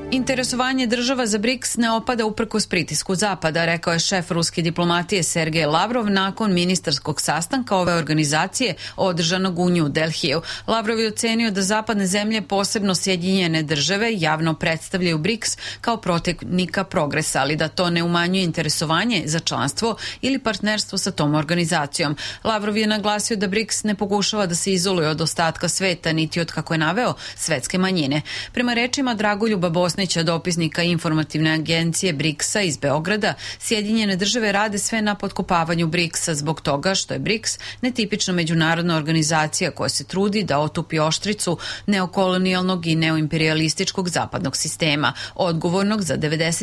Interesovanje država za BRICS ne opada uprkos pritisku Zapada, rekao je šef ruske diplomatije Sergej Lavrov nakon ministarskog sastanka ove organizacije održanog u New Delhiju. Lavrov je ocenio da zapadne zemlje, posebno Sjedinjene države, javno predstavljaju BRICS kao protivnika progresa, ali da to ne umanjuje interesovanje za članstvo ili partnerstvo sa tom organizacijom. Lavrov je naglasio da BRICS ne pokušava da se izoluje od ostatka sveta, niti od, kako je naveo, svetske manjine. Prema rečima Dragoljuba Bosnića, dopisnika informativne agencije BRICS-a iz Beograda, Sjedinjene države rade sve na potkopavanju BRICS-a zbog toga što je BRICS netipična međunarodna organizacija koja se trudi da otupi oštricu neokolonijalnog i neoimperialističkog zapadnog sistema, odgovornog za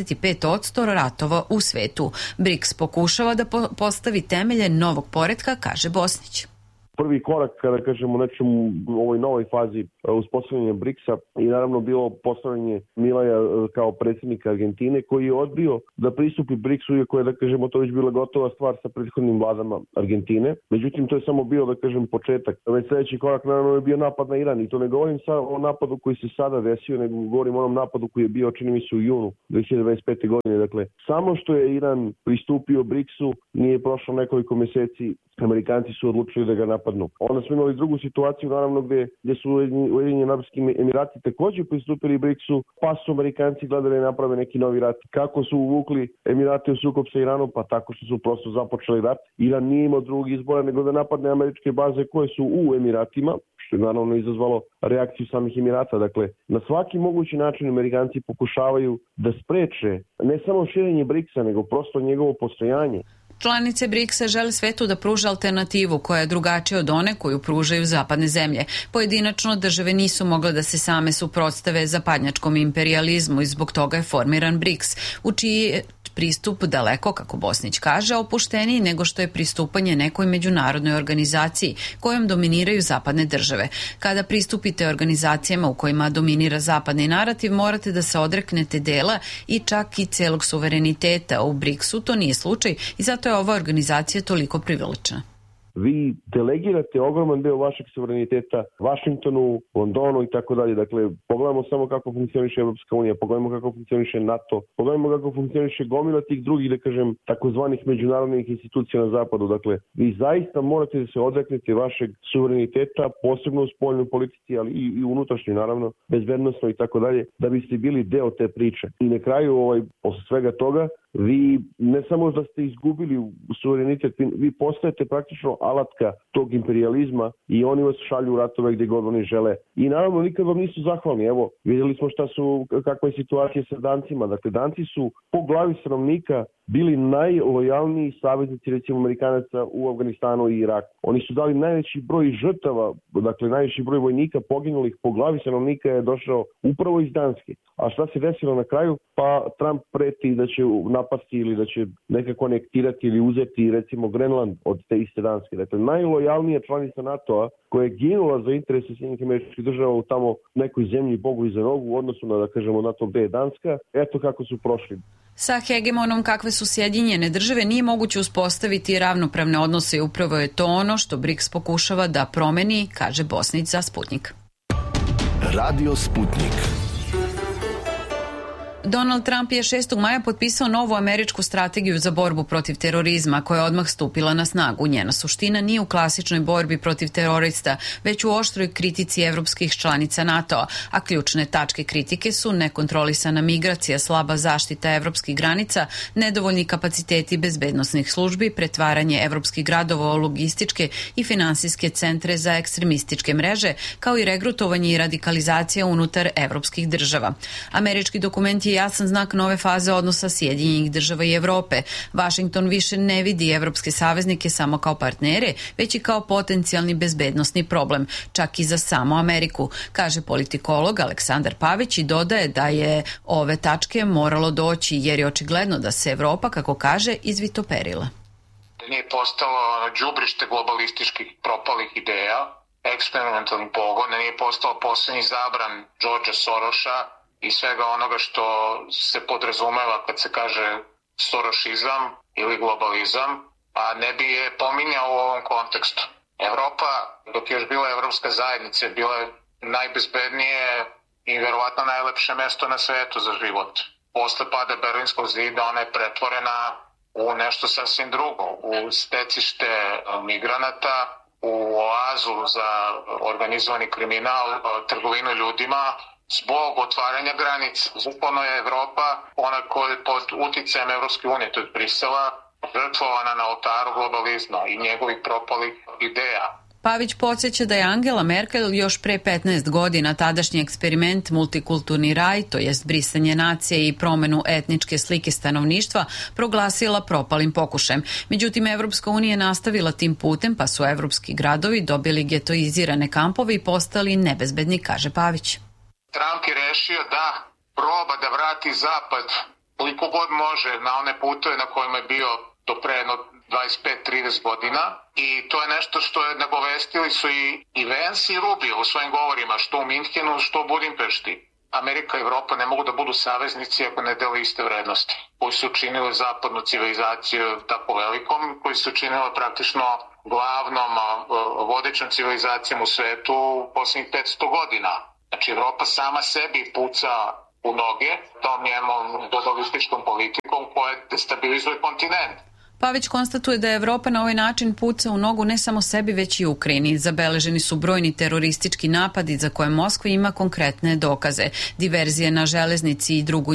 95% ratova u svetu. BRICS pokušava da postavi temelje novog poretka, kaže Bosnić. Prvi korak, kada kažemo nečemu u ovoj novoj fazi uspostavljanja BRICS-a i naravno bilo postavljanje Milaja kao predsjednika Argentine, koji je odbio da pristupi BRICS-u, iako je, da kažemo, to već bila gotova stvar sa prethodnim vladama Argentine. Međutim, to je samo bio, da kažem, početak. Već sljedeći korak naravno je bio napad na Iran i to ne govorim o napadu koji se sada desio, nego govorim o onom napadu koji je bio, čini mi se, u junu 2025. godine. Dakle, samo što je Iran pristupio BRICS-u, nije prošlo nekoliko mjeseci, Amerikanci su odlučili da ga napadnu. Onda smo imali drugu situaciju, naravno, gdje su Ujedinjeni Arapski Emirati također pristupili BRICS-u, pa su Amerikanci gledali da naprave neki novi rat. Kako su uvukli Emirati u sukob sa Iranom? Pa tako što su prosto započeli rat. Iran nije imao drugog izbora nego da napadne američke baze koje su u Emiratima, što je naravno izazvalo reakciju samih Emirata. Dakle, na svaki mogući način Amerikanci pokušavaju da spreče ne samo širenje BRICS-a, nego prosto njegovo postojanje. Članice BRICS-a žele svetu da pruža alternativu koja je drugačija od one koju pružaju zapadne zemlje. Pojedinačno države nisu mogle da se same suprotstave zapadnjačkom imperijalizmu i zbog toga je formiran BRICS, u čiji je pristup daleko, kako Bosnić kaže, opušteniji nego što je pristupanje nekoj međunarodnoj organizaciji kojom dominiraju zapadne države. Kada pristupite organizacijama u kojima dominira zapadni narativ, morate da se odreknete dela i čak i celog suvereniteta. U BRICS-u to nije slučaj i zato je ova organizacija toliko privlačna. Vi delegirate ogroman deo vašeg suvereniteta Vašingtonu, Londonu i tako dalje. Dakle, pogledamo samo kako funkcioniše Evropska unija, pogledamo kako funkcioniše NATO, pogledamo kako funkcioniše gomila tih drugih, da kažem, takozvanih međunarodnih institucija na zapadu. Dakle, vi zaista morate da se odreknete vašeg suvereniteta, posebno u spoljnoj politici, ali i unutrašnjoj, naravno, bezbednosno i tako dalje, da biste bili deo te priče. I na kraju, posle svega toga, vi ne samo da ste izgubili suverenitet, vi postajete praktično alatka tog imperijalizma i oni vas šalju u ratove gdje god oni žele. I naravno nikad vam nisu zahvalni. Evo, vidjeli smo kakva je situacija sa Dancima. Dakle, Danci su po glavi stanovnika bili najlojalniji saveznici, recimo, Amerikanaca u Afganistanu i Iraku. Oni su dali najveći broj žrtava, dakle najveći broj vojnika poginulih po glavi stanovnika je došao upravo iz Danske. A šta se desilo na kraju? Pa Trump preti da će napasti ili da će nekako anektirati ili uzeti, recimo, Grenland od te iste Danske. Dakle, najlojalnija članica NATO-a koja je ginula za interese Sjedinjenih Američkih Država u tamo nekoj zemlji Bogu iza nogu u odnosu na, da kažemo, na to gde je Danska. Eto kako su prošli. Sa hegemonom kakve su Sjedinjene države nije moguće uspostaviti ravnopravne odnose i upravo je to ono što BRICS pokušava da promeni, kaže Bosnić za Sputnik. Radio Sputnik. Donald Trump je 6. maja potpisao novu američku strategiju za borbu protiv terorizma koja je odmah stupila na snagu. Njena suština nije u klasičnoj borbi protiv terorista, već u oštroj kritici evropskih članica NATO-a, a ključne tačke kritike su nekontrolisana migracija, slaba zaštita evropskih granica, nedovoljni kapaciteti bezbednosnih službi, pretvaranje evropskih gradova u logističke i finansijske centre za ekstremističke mreže, kao i regrutovanje i radikalizacija unutar evropskih država. Američki dokument je jasan znak nove faze odnosa Sjedinjenih država i Evrope. Vašington više ne vidi evropske saveznike samo kao partnere, već i kao potencijalni bezbednosni problem, čak i za samo Ameriku, kaže politikolog Aleksandar Pavić i dodaje da je ove tačke moralo doći jer je očigledno da se Evropa, kako kaže, izvitoperila. Nije postalo đubrište globalističkih propalih ideja, eksperimentalni pogon, nije postao poslednji zabran Georgea Soroša i svega onoga što se podrazumeva kad se kaže sorošizam ili globalizam, a ne bi je pominjao u ovom kontekstu. Evropa, dok je još bila Evropska zajednica, bila je najbezbednije i verovatno najlepše mesto na svetu za život. Posle pada Berlinskog zida ona je pretvorena u nešto sasvim drugo, u stecište migranata, u oazu za organizovani kriminal, trgovinu ljudima, zbog otvaranja granica. Uporno je Evropa, ona koja je pod uticajem Evropske unije, to je Brisela, žrtvovana na oltaru globalizma i njegovih propalih ideja. Pavić podsjeća da je Angela Merkel još pre 15 godina tadašnji eksperiment multikulturni raj, to jest brisanje nacije i promenu etničke slike stanovništva, proglasila propalim pokušajem. Međutim, Evropska unija je nastavila tim putem, pa su evropski gradovi dobili getoizirane kampove i postali nebezbedni, kaže Pavić. Trump je rešio da proba da vrati Zapad koliko god može na one putove na kojima je bio do pre jedno 25-30 godina i to je nešto što je nagovestili su i Vance i Rubio u svojim govorima, što u Minhenu, što u Budimpešti. Amerika i Evropa ne mogu da budu saveznici ako ne dele iste vrednosti, koji su učinili zapadnu civilizaciju tako velikom, koji su učinili praktično glavnom vodećom civilizacijom u svetu u posljednjih 500 godina. Znači, Evropa sama sebi puca u noge tom njenom globalističkom politikom koja destabilizuje kontinent. Pavić konstatuje da je Evropa na ovaj način puca u nogu ne samo sebi, već i Ukrajini. Zabeleženi su brojni teroristički napadi za koje Moskva ima konkretne dokaze. Diverzije na železnici i drugu